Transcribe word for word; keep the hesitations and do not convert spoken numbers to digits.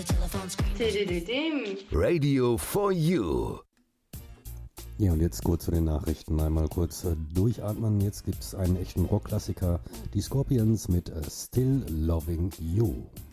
Radio for You. Ja, und jetzt kurz zu den Nachrichten. Einmal kurz äh, durchatmen. Jetzt gibt es einen echten Rockklassiker. Die Scorpions mit äh, Still Loving You.